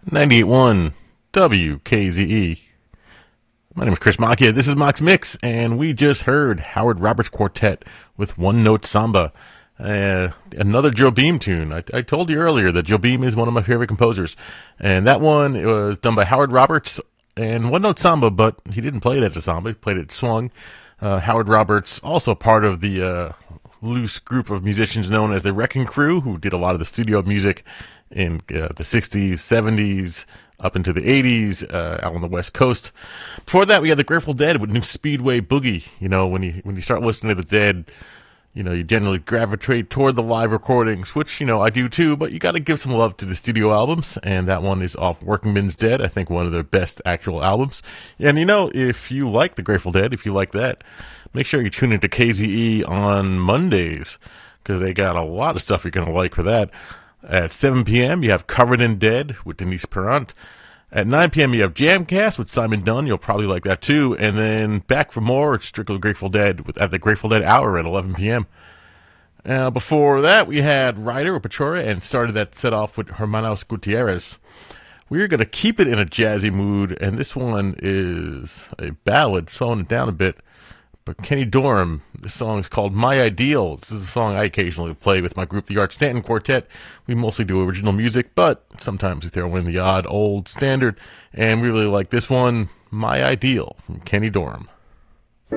98.1 WKZE. My name is Chris Macchia. This is Mox Mix, and we just heard Howard Roberts Quartet with One Note Samba. Another Joe Beam tune. I told you earlier that Joe Beam is one of my favorite composers. And that one was done by Howard Roberts and One Note Samba, but he didn't play it as a samba. He played it swung. Howard Roberts, also part of the loose group of musicians known as the Wrecking Crew, who did a lot of the studio music in the 60s, 70s, up into the 80s, out on the West Coast. Before that, we had the Grateful Dead with New Speedway Boogie. You know, when you start listening to the Dead, you know, you generally gravitate toward the live recordings, which, you know, I do too, but you got to give some love to the studio albums, and that one is off Workingman's Dead, I think one of their best actual albums. And, you know, if you like the Grateful Dead, if you like that, make sure you tune into KZE on Mondays, because they got a lot of stuff you're going to like for that. At 7 p.m., you have Covered in Dead with Denise Perrant. At 9 p.m., you have Jamcast with Simon Dunn. You'll probably like that, too. And then back for more, it's strictly Grateful Dead at the Grateful Dead Hour at 11 p.m. Before that, we had Ryder with Pechora and started that set off with Hermanos Gutierrez. We're going to keep it in a jazzy mood, and this one is a ballad, slowing it down a bit. But Kenny Dorham, this song is called My Ideal. This is a song I occasionally play with my group, the Art Stanton Quartet. We mostly do original music, but sometimes we throw in the odd old standard. And we really like this one, My Ideal, from Kenny Dorham.